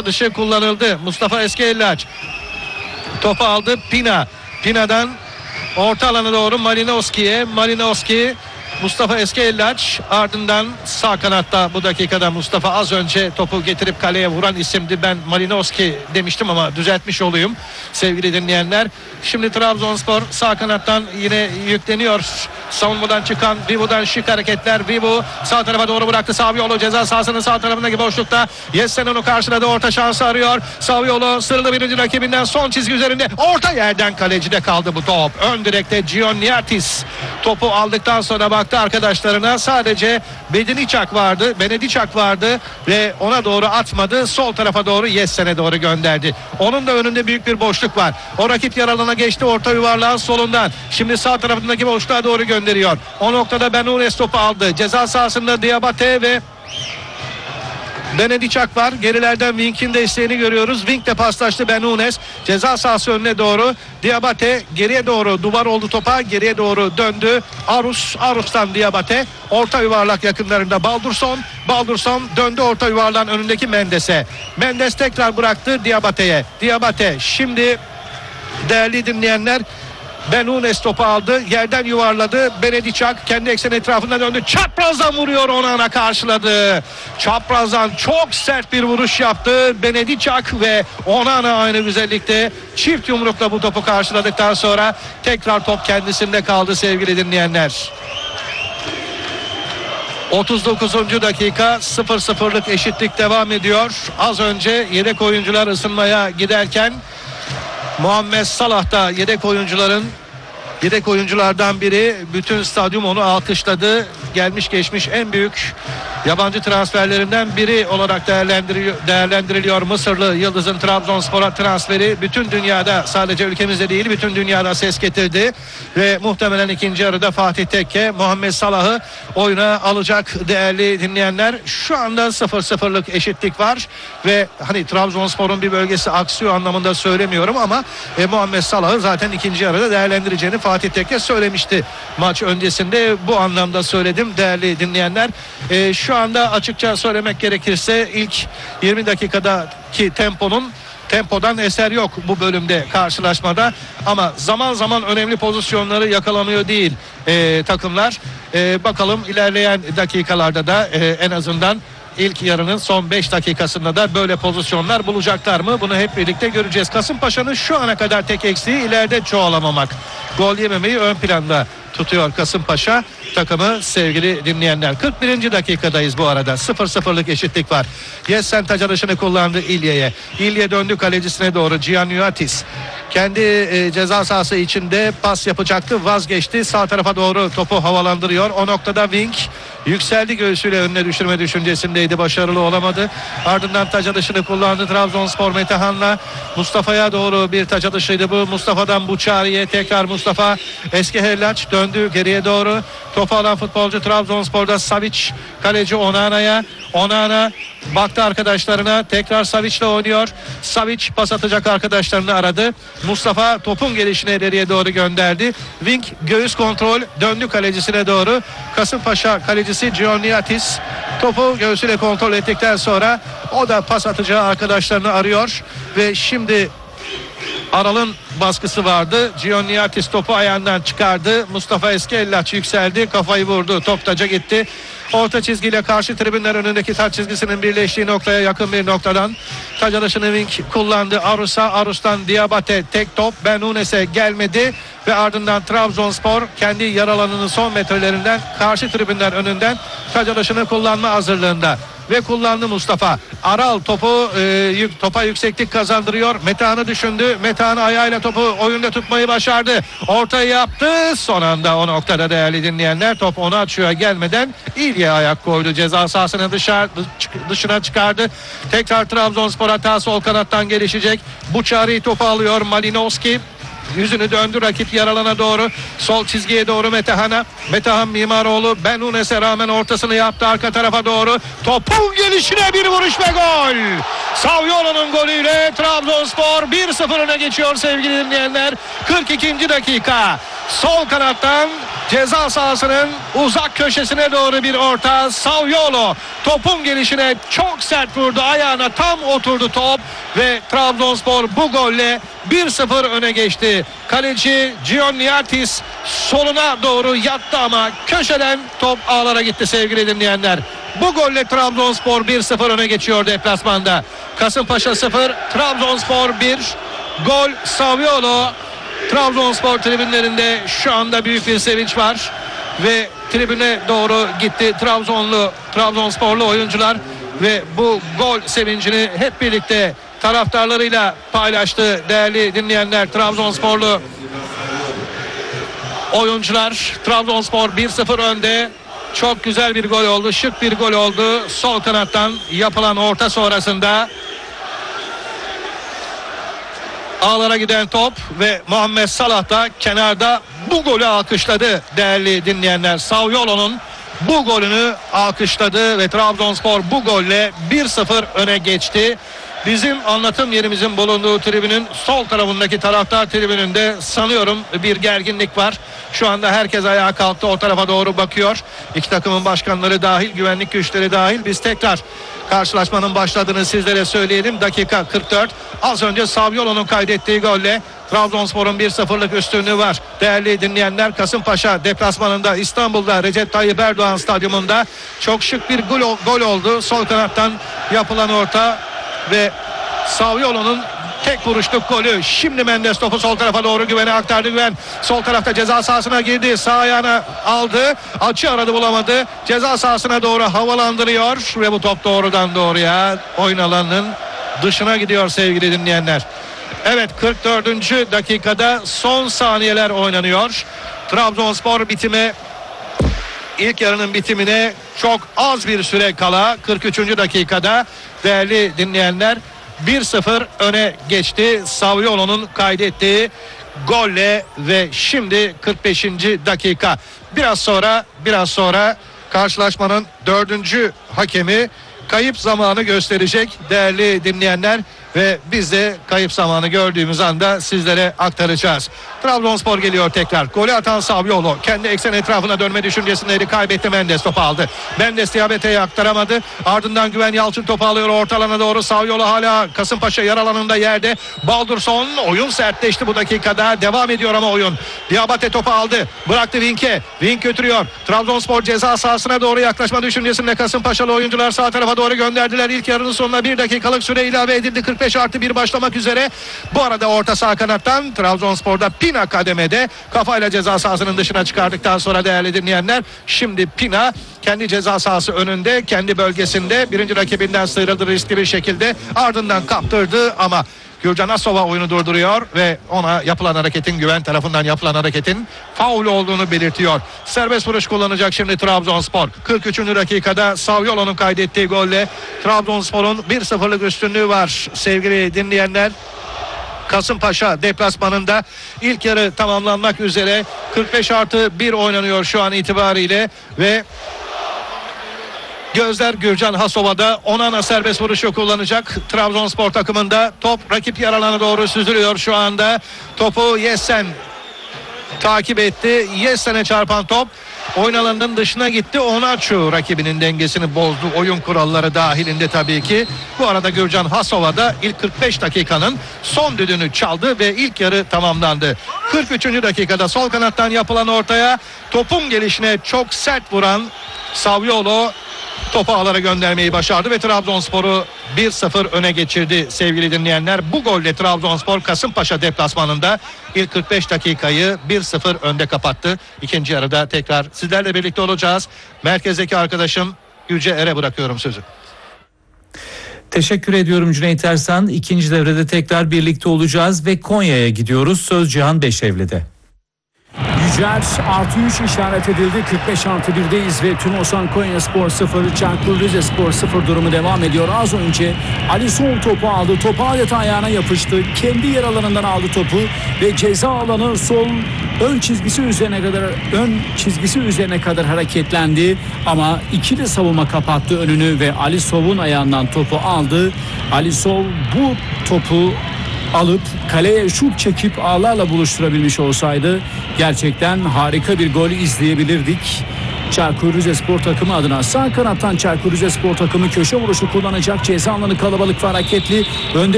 dışı kullanıldı. Mustafa Eskellaç topu aldı. Pina'dan orta alana doğru Malinowski'ye. Malinowski, Mustafa Eskellaç, ardından sağ kanatta bu dakikada Mustafa az önce topu getirip kaleye vuran isimdi. Ben Malinowski demiştim ama düzeltmiş olayım sevgili dinleyenler. Şimdi Trabzonspor sağ kanattan yine yükleniyor. Savunmadan çıkan Vivo'dan şık hareketler. Vivo sağ tarafa doğru bıraktı. Saviolo ceza sahasının sağ tarafındaki boşlukta. Yessen onu karşıladı. Orta şansı arıyor. Saviolo sırlı birinci rakibinden son çizgi üzerinde. Orta yerden kalecide kaldı bu top. Ön direkte Gianniatis topu aldıktan sonra baktı arkadaşlarına. Sadece Benediçak vardı ve ona doğru atmadı. Sol tarafa doğru Yessen'e doğru gönderdi. Onun da önünde büyük bir boşluk var. O rakip yaralana geçti orta yuvarlağın solundan. Şimdi sağ tarafındaki boşluğa doğru gönderiyor. O noktada Benunes topu aldı. Ceza sahasında Diabate ve Benediçak var. Gerilerden Wink'in desteğini görüyoruz. Wink de paslaştı Benunes. Ceza sahası önüne doğru. Diabate geriye doğru duvar oldu topa. Geriye doğru döndü. Arus'tan Diabate. Orta yuvarlak yakınlarında Baldursson döndü orta yuvarlağın önündeki Mendes'e. Mendes tekrar bıraktı Diabate'ye. Diabate şimdi değerli dinleyenler Benunes topu aldı. Yerden yuvarladı. Benediçak kendi ekseni etrafına döndü. Çaprazdan vuruyor. Onana karşıladı. Çaprazdan çok sert bir vuruş yaptı. Benediçak ve Onana aynı güzellikte çift yumrukla bu topu karşıladıktan sonra tekrar top kendisinde kaldı sevgili dinleyenler. 39. dakika 0-0'lık eşitlik devam ediyor. Az önce yedek oyuncular ısınmaya giderken Muhammed Salah da yedek oyunculardan biri. Bütün stadyum onu alkışladı. Gelmiş geçmiş en büyük yabancı transferlerinden biri olarak değerlendiriliyor. Mısırlı Yıldız'ın Trabzonspor'a transferi bütün dünyada, sadece ülkemizde değil bütün dünyada ses getirdi. Ve muhtemelen ikinci yarıda Fatih Tekke Muhammed Salah'ı oyuna alacak değerli dinleyenler. Şu anda 0-0'lık eşitlik var ve hani Trabzonspor'un bir bölgesi aksıyor anlamında söylemiyorum ama Muhammed Salah'ı zaten ikinci yarıda değerlendireceğini Fatih Tekke söylemişti maç öncesinde. Bu anlamda söyledim değerli dinleyenler. Şu anda açıkça söylemek gerekirse ilk 20 dakikadaki tempodan eser yok bu bölümde karşılaşmada. Ama zaman zaman önemli pozisyonları yakalamıyor değil takımlar. Bakalım ilerleyen dakikalarda da en azından İlk yarının son 5 dakikasında da böyle pozisyonlar bulacaklar mı? Bunu hep birlikte göreceğiz. Kasımpaşa'nın şu ana kadar tek eksiği ileride çoğalamamak. Gol yememeyi ön planda tutuyor Kasımpaşa takımı sevgili dinleyenler. 41. dakikadayız bu arada. 0-0'lık eşitlik var. Yessen taç atışını kullandı İlye'ye. İlye döndü kalecisine doğru. Gianniatis kendi ceza sahası içinde pas yapacaktı. Vazgeçti. Sağ tarafa doğru topu havalandırıyor. O noktada Wink yükseldi, göğsüyle önüne düşürme düşüncesindeydi. Başarılı olamadı. Ardından taç atışını kullandı Trabzonspor Metehan'la. Mustafa'ya doğru bir taç atışıydı bu. Mustafa'dan Buçari'ye tekrar Mustafa. Eskellaç döndü geriye doğru. Topu alan futbolcu Trabzonspor'da Savic. Kaleci Onana'ya. Onana baktı arkadaşlarına. Tekrar Savic'le oynuyor. Savic pas atacak arkadaşlarını aradı. Mustafa topun gelişine ileriye doğru gönderdi. Wink göğüs kontrol döndü kalecisine doğru. Kasımpaşa kalecisi Gianniatis topu göğsüyle kontrol ettikten sonra o da pas atacağı arkadaşlarını arıyor ve şimdi Aral'ın baskısı vardı. Gianniatis topu ayağından çıkardı. Mustafa Eskellaç yükseldi. Kafayı vurdu. Top taca gitti. Orta çizgiyle karşı tribünler önündeki taç çizgisinin birleştiği noktaya yakın bir noktadan taç atışını Wink kullandı. Arus'tan Diabate tek top Benunes'e gelmedi ve ardından Trabzonspor kendi yer alanının son metrelerinden karşı tribünler önünden taç atışını kullanma hazırlığında. Ve kullandı Mustafa. Aral topa yükseklik kazandırıyor. Metehan'ı düşündü. Metehan ayağıyla topu oyunda tutmayı başardı. Ortayı yaptı. Son anda o noktada değerli dinleyenler top onu açıyor gelmeden İlye ayak koydu. Ceza sahasını dışına çıkardı. Tekrar Trabzonspor hata sol kanattan gelişecek. Buçari topu alıyor Malinowski. Yüzünü döndü rakip yaralana doğru. Sol çizgiye doğru Metehan'a. Metehan Mimaroğlu Benunes'e rağmen ortasını yaptı arka tarafa doğru. Topun gelişine bir vuruş ve gol. Saviolo'nun golüyle Trabzonspor 1-0 öne geçiyor sevgili dinleyenler. 42. dakika. Sol kanattan Ceza sahasının uzak köşesine doğru bir orta. Saviolo topun gelişine çok sert vurdu. Ayağına tam oturdu top ve Trabzonspor bu golle 1-0 öne geçti. Kaleci Gianniartis soluna doğru yattı ama köşeden top ağlara gitti sevgili dinleyenler. Bu golle Trabzonspor 1-0 öne geçiyor deplasmanda. Kasımpaşa 0, Trabzonspor 1. Gol Saviolo. Trabzonspor tribünlerinde şu anda büyük bir sevinç var ve tribüne doğru gitti Trabzonsporlu oyuncular ve bu gol sevincini hep birlikte taraftarlarıyla paylaştı değerli dinleyenler. Trabzonsporlu oyuncular, Trabzonspor 1-0 önde. Çok güzel bir gol oldu, şık bir gol oldu. Sol kanattan yapılan orta sonrasında ağlara giden top ve Muhammed Salah da kenarda bu golü alkışladı değerli dinleyenler. Saviolo'nun bu golünü alkışladı ve Trabzonspor bu golle 1-0 öne geçti. Bizim anlatım yerimizin bulunduğu tribünün sol tarafındaki taraftar tribününde sanıyorum bir gerginlik var. Şu anda herkes ayağa kalktı, o tarafa doğru bakıyor. İki takımın başkanları dahil, güvenlik güçleri dahil. Biz tekrar karşılaşmanın başladığını sizlere söyleyelim. Dakika 44. Az önce Saviolo'nun kaydettiği golle Trabzonspor'un 1-0'lık üstünlüğü var. Değerli dinleyenler, Kasımpaşa deplasmanında İstanbul'da Recep Tayyip Erdoğan stadyumunda çok şık bir gol oldu. Sol kanattan yapılan orta ve Saviolo'nun tek vuruşluk golü. Şimdi Mendes topu sol tarafa doğru Güven'e aktardı. Güven sol tarafta ceza sahasına girdi. Sağ ayağına aldı. Açı aradı, bulamadı. Ceza sahasına doğru havalandırıyor ve bu top doğrudan doğruya oyun alanının dışına gidiyor sevgili dinleyenler. Evet, 44. dakikada son saniyeler oynanıyor. Trabzonspor ilk yarının bitimine çok az bir süre kala 43. dakikada değerli dinleyenler 1-0 öne geçti. Saviolo'nun kaydettiği golle ve şimdi 45. dakika. Biraz sonra karşılaşmanın 4. hakemi kayıp zamanı gösterecek değerli dinleyenler ve biz de kayıp zamanı gördüğümüz anda sizlere aktaracağız. Trabzonspor geliyor tekrar. Golü atan Saviolo kendi eksen etrafına dönme düşüncesindeydi. Kaybetti, Mendes topu aldı. Mendes Diabete'ye aktaramadı. Ardından Güven Yalçın topu alıyor orta alana doğru. Saviolo hala Kasımpaşa yer alanında yerde. Baldursson, oyun sertleşti bu dakikada. Devam ediyor ama oyun. Diabate topu aldı. Bıraktı Vink'e. Vink götürüyor. Trabzonspor ceza sahasına doğru yaklaşma düşüncesinde Kasımpaşalı oyuncular sağ tarafa doğru gönderdiler. İlk yarının sonuna 1 dakikalık süre ilave edildi. 45+1 başlamak üzere. Bu arada orta sağ kanattan Trabzonspor'da Pina kademede kafayla ceza sahasının dışına çıkardıktan sonra değerli dinleyenler, şimdi Pina kendi ceza sahası önünde, kendi bölgesinde birinci rakibinden sıyrıldı riskli bir şekilde, ardından kaptırdı ama Gürcan Asova oyunu durduruyor ve ona yapılan hareketin, Güven tarafından yapılan hareketin faul olduğunu belirtiyor. Serbest vuruş kullanacak şimdi Trabzonspor. 43. dakikada Saviolo'nun kaydettiği golle Trabzonspor'un 1-0'lık üstünlüğü var sevgili dinleyenler. Kasımpaşa deplasmanında ilk yarı tamamlanmak üzere, 45+1 oynanıyor şu an itibariyle ve gözler Gürcan Hasova'da. Onana serbest vuruşu kullanacak Trabzonspor takımında. Top rakip yer alana doğru süzülüyor şu anda. Topu Yessen takip etti. Yessen'e çarpan top oyun alanının dışına gitti. Onaçu rakibinin dengesini bozdu. Oyun kuralları dahilinde tabii ki. Bu arada Gürcan Hasova da ilk 45 dakikanın son düdüğünü çaldı ve ilk yarı tamamlandı. 43. dakikada sol kanattan yapılan ortaya topun gelişine çok sert vuran Saviolo topu ağlara göndermeyi başardı ve Trabzonspor'u 1-0 öne geçirdi sevgili dinleyenler. Bu golle Trabzonspor Kasımpaşa deplasmanında ilk 45 dakikayı 1-0 önde kapattı. İkinci yarıda tekrar sizlerle birlikte olacağız. Merkezdeki arkadaşım Yüce Er'e bırakıyorum sözü. Teşekkür ediyorum Cüneyt Ersan. İkinci devrede tekrar birlikte olacağız ve Konya'ya gidiyoruz. Söz Cihan Beşevli'de. Yücer +3 işaret edildi. 45+1'deyiz ve Tümosan Konyaspor 0, Çaykur Rizespor 0 durumu devam ediyor. Az önce Ali Sol topu aldı. Topu adeta ayağına yapıştı. Kendi yer alanından aldı topu ve ceza alanı sol ön çizgisi üzerine kadar hareketlendi. Ama ikili savunma kapattı önünü ve Ali Sol'un ayağından topu aldı. Ali Sol bu topu alıp kaleye şut çekip ağlarla buluşturabilmiş olsaydı gerçekten harika bir gol izleyebilirdik. Çaykur Rizespor takımı adına sağ kanattan Çaykur Rizespor takımı köşe vuruşu kullanacak. Ceza alanı kalabalık ve hareketli. Önde